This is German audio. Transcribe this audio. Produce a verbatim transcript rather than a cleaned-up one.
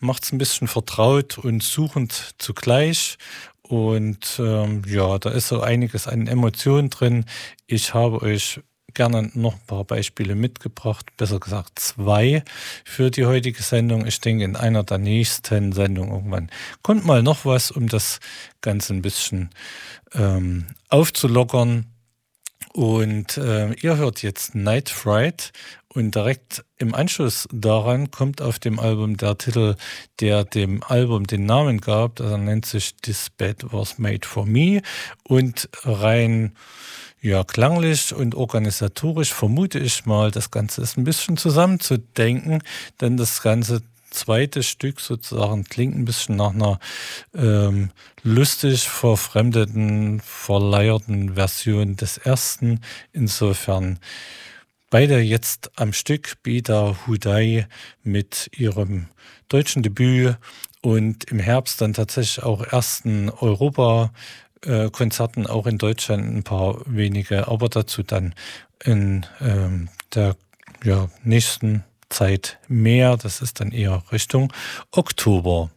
macht es ein bisschen vertraut und suchend zugleich. Und ähm, ja, da ist so einiges an Emotionen drin. Ich habe euch gerne noch ein paar Beispiele mitgebracht, besser gesagt zwei für die heutige Sendung. Ich denke, in einer der nächsten Sendungen irgendwann kommt mal noch was, um das Ganze ein bisschen ähm, aufzulockern. Und äh, ihr hört jetzt Night Fright und direkt im Anschluss daran kommt auf dem Album der Titel, der dem Album den Namen gab. Das nennt sich This Bed Was Made For Me und rein ja, klanglich und organisatorisch vermute ich mal, das Ganze ist ein bisschen zusammenzudenken, denn das ganze zweite Stück sozusagen klingt ein bisschen nach einer ähm, lustig verfremdeten, verleierten Version des ersten. Insofern beide jetzt am Stück, Beda Hudai mit ihrem deutschen Debüt und im Herbst dann tatsächlich auch ersten Europa Äh, Konzerten auch in Deutschland ein paar wenige, aber dazu dann in ähm, der ja, nächsten Zeit mehr. Das ist dann eher Richtung Oktober.